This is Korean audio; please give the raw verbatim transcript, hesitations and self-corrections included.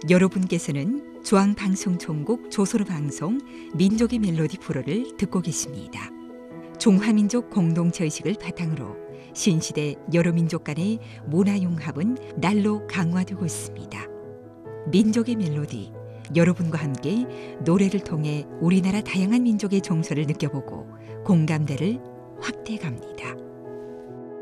여러분께서는 중앙방송총국 조선어방송 민족의 멜로디 프로를 듣고 계십니다. 중화민족 공동체의식을 바탕으로 신시대 여러 민족 간의 문화융합은 날로 강화되고 있습니다. 민족의 멜로디, 여러분과 함께 노래를 통해 우리나라 다양한 민족의 정서를 느껴보고 공감대를 확대해 갑니다.